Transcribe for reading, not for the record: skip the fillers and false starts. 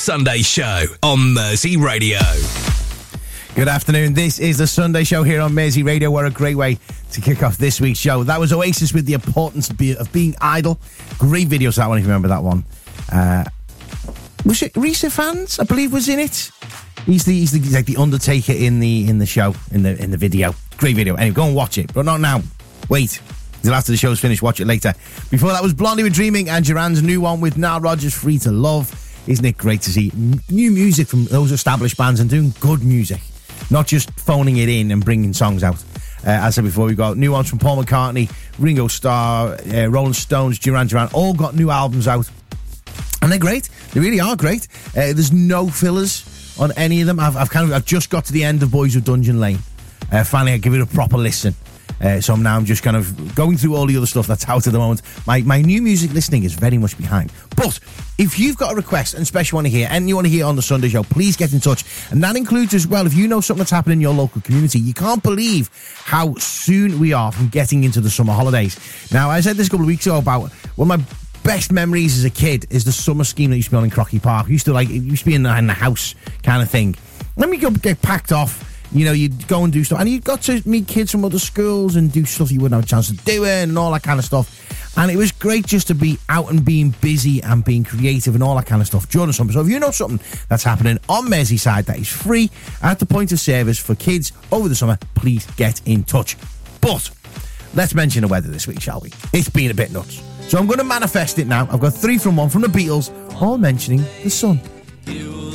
Sunday Show on Mersey Radio. Good afternoon. This is the Sunday Show here on Mersey Radio. What a great way to kick off this week's show. That was Oasis with The Importance of Being Idle. Great video, so that one, if you remember that one. Was it Risa Fans, I believe, was in it? He's like the Undertaker in the show, in the video. Great video. Anyway, go and watch it, but not now. Wait until after the show's finished. Watch it later. Before that was Blondie with Dreaming and Duran's new one with Nile Rodgers, Free to Love. Isn't it great to see new music from those established bands and doing good music, not just phoning it in and bringing songs out. As I said before, we got new ones from Paul McCartney, Ringo Starr, Rolling Stones, Duran Duran, all got new albums out. And they're great. They really are great. There's no fillers on any of them. I've just got to the end of Boys of Dungeon Lane. Finally, I give it a proper listen. So I'm just kind of going through all the other stuff that's out at the moment. My new music listening is very much behind. But if you've got a request and especially want to hear, and you want to hear on the Sunday Show, please get in touch. And that includes as well, if you know something that's happening in your local community. You can't believe how soon we are from getting into the summer holidays. Now, I said this a couple of weeks ago about one of my best memories as a kid is the summer scheme that used to be on in Crocky Park. It used to be in the house kind of thing. Then we go get packed off. You know, you'd go and do stuff. And you got to meet kids from other schools and do stuff you wouldn't have a chance of doing and all that kind of stuff. And it was great just to be out and being busy and being creative and all that kind of stuff during the summer. So if you know something that's happening on Merseyside that is free at the point of service for kids over the summer, please get in touch. But let's mention the weather this week, shall we? It's been a bit nuts. So I'm going to manifest it now. I've got 3 from 1 from the Beatles, all mentioning the sun.